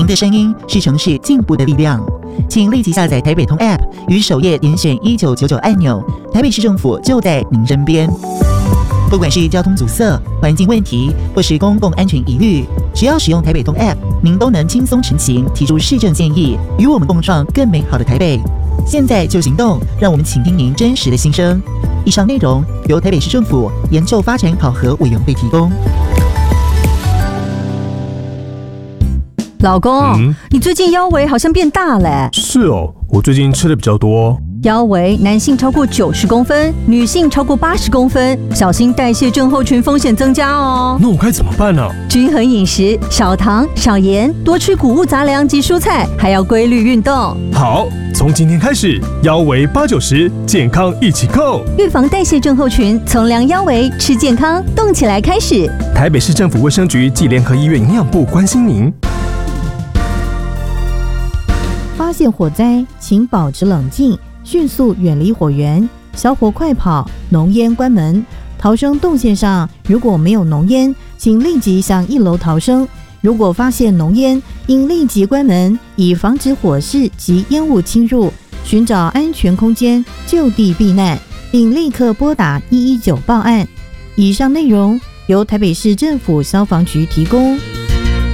您的声音是城市进步的力量，请立即下载台北通 App， 于首页点选1999按钮，台北市政府就在您身边。不管是交通阻塞、环境问题，或是公共安全疑虑，只要使用台北通 App， 您都能轻松成行，提出市政建议，与我们共创更美好的台北。现在就行动，让我们倾听您真实的心声。以上内容由台北市政府研究发展考核委员会提供。 老公，你最近腰围好像变大了。 是哦，我最近吃的比较多。 腰围男性超过90公分，女性超过80公分，小心代谢症候群风险增加哦。 那我该怎么办呢？ 均衡饮食，少糖少盐，多吃谷物杂粮及蔬菜，还要规律运动。 好，从今天开始，腰围80-90，健康一起扣。 预防代谢症候群，从量腰围，吃健康，动起来开始。 台北市政府卫生局暨联合医院营养部关心您。 发现火灾，请保持冷静，迅速远离火源，小火快跑，浓烟关门。逃生动线上如果没有浓烟，请立即向1楼逃生。如果发现浓烟，应立即关门，以防止火势及烟雾侵入，寻找安全空间就地避难，并立刻拨打119报案。以上内容由台北市政府消防局提供。